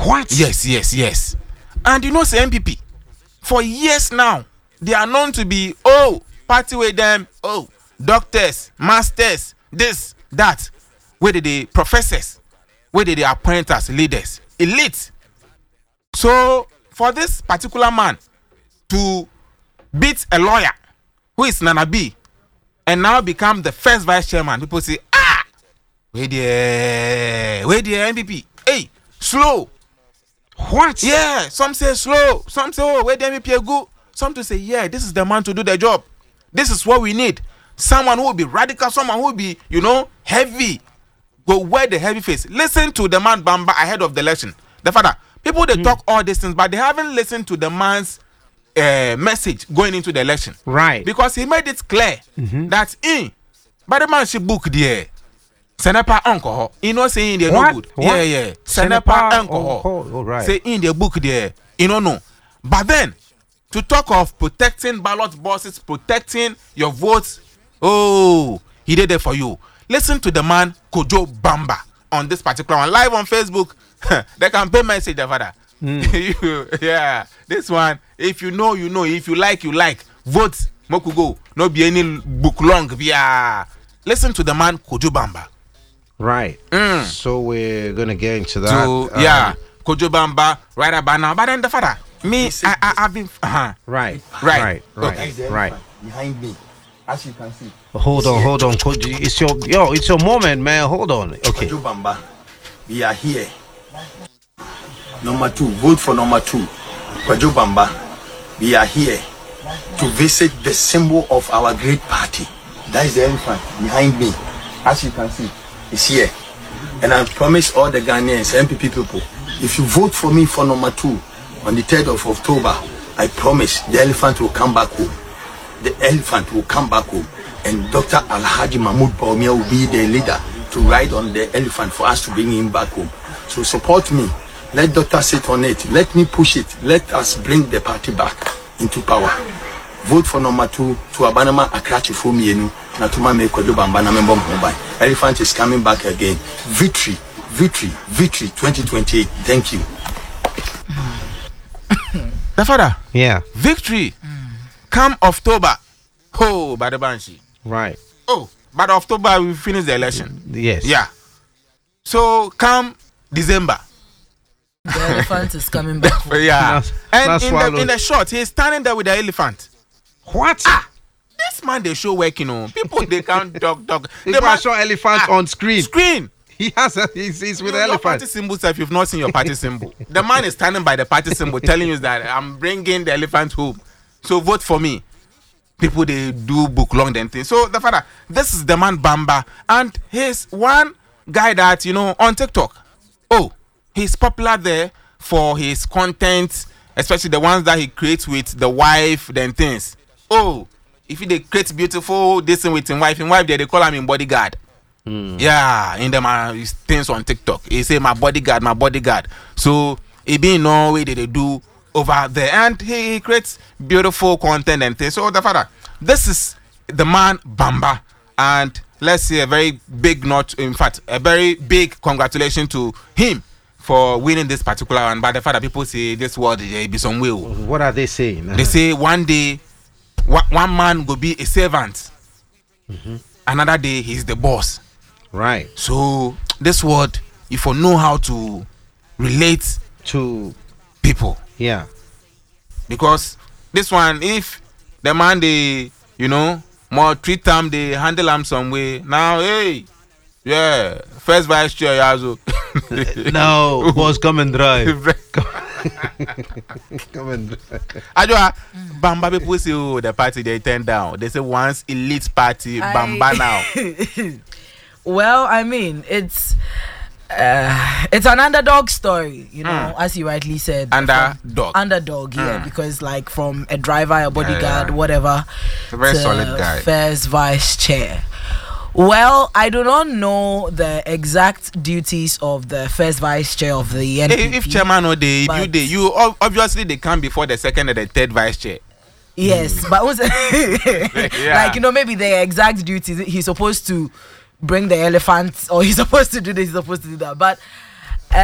What? Yes. And you know, say MPP for years now, they are known to be party with them, doctors, masters, this, that, where the professors, where they appoint as leaders, elite. So for this particular man to beat a lawyer who is Nana B and now become the first vice chairman, people say, where the MPP? Hey, slow. What? Yeah, some say slow, some say, where the MPP are good. Some to say, yeah, this is the man to do the job. This is what we need. Someone who will be radical, someone who will be, heavy. Go wear the heavy face. Listen to the man Bamba ahead of the election. The father, people they talk all these things, but they haven't listened to the man's message going into the election. Right. Because he made it clear that but the man should book there. Senepa alcohol. You know saying they're no good. What? Yeah. Senepa alcohol. Oh, right. Say in the book there. No. But then to talk of protecting ballot boxes, protecting your votes, he did it for you. Listen to the man Kojo Bamba on this particular one live on Facebook. They can pay message, the father. Yeah, this one. If you know, you know. If you like, you like. Vote Mokugo. No be any book long. Yeah. Listen to the man Kojo Bamba. Right. So we're gonna get into that. So Kojo Bamba right about now. But then the father, I've been Right. Behind me, as you can see. Hold on. It's your moment, man. Hold on. Okay. Kojo Bamba, we are here. Number 2, vote for number 2. Kojo Bamba, we are here to visit the symbol of our great party. That is the elephant behind me. As you can see, it's here. And I promise all the Ghanaians, MPP people, if you vote for me for number 2 on the 3rd of October, I promise the elephant will come back home. The elephant will come back home. And Dr. Alhaji Mahmoud Bawumia will be the leader to ride on the elephant for us to bring him back home. So support me. Let Doctor sit on it. Let me push it. Let us bring the party back into power. Vote for number 2 to Abanama Akrachi Fumienu. Natuma me Kojo Bamba na member mobile. Elephant is coming back again. Victory 2028. Thank you. The father. Yeah. Victory. Come October. By the Banshee. Right. By October we finish the election. Yes. Yeah. So come December. The elephant is coming back. Yeah. And in the shot, he's standing there with the elephant. What? This man they show working on. People they can't talk. The man show elephant on screen. He has he's with the your elephant. Party symbol, if you've not seen your party symbol. The man is standing by the party symbol telling you that I'm bringing the elephant home. So vote for me. People they do book long then things. So the father, this is the man Bamba, and he's one guy that on TikTok. He's popular there for his content, especially the ones that he creates with the wife, then things. If he create beautiful this with his wife there they call him bodyguard. Yeah, in them things on TikTok. He say my bodyguard. So he be no way they do over there, and he creates beautiful content and things. So the father, this is the man Bamba, and let's say a very big a very big congratulations to him for winning this particular one. But the father, people say this word be some will. What are they saying? They say one day one man will be a servant, another day he's the boss. Right. So this word, if you know how to relate to people. Yeah. Because this one, if the man they more treat them, they handle them some way. Now, first vice chair also. No, boss, come and drive. Come and drive. Ajua, Bamba people say, the party they turn down. They say once elite party, Bamba now. Well, I mean, it's an underdog story, as you rightly said. Underdog, yeah, because like from a driver, a bodyguard, whatever, a very solid guy, first vice chair. Well, I do not know the exact duties of the first vice chair of the NPP. If chairman or you obviously they come before the second and the third vice chair. Yes, but also, like maybe the exact duties he's supposed to bring the elephant, or he's supposed to do this, he's supposed to do that. But